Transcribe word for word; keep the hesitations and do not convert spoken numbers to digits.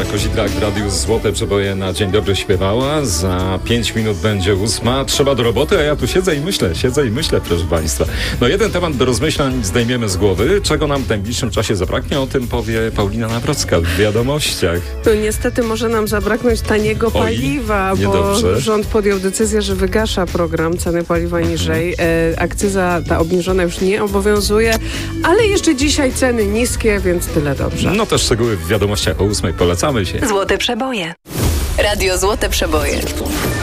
Beata Kozidrak w Radiu Złote Przeboje na Dzień Dobry śpiewała. Za pięć minut będzie ósma. Trzeba do roboty, a ja tu siedzę i myślę, siedzę i myślę, proszę Państwa. No jeden temat do rozmyślań zdejmiemy z głowy. Czego nam w najbliższym czasie zabraknie, o tym powie Paulina Nawrocka w Wiadomościach. No niestety może nam zabraknąć taniego Oj, paliwa, bo niedobrze. rząd podjął decyzję, że wygasza program ceny paliwa niżej. E, akcyza ta obniżona już nie obowiązuje, ale jeszcze dzisiaj ceny niskie, więc tyle dobrze. No to szczegóły w Wiadomościach o ósmej. Polecamy się. Złote Przeboje. Radio Złote Przeboje.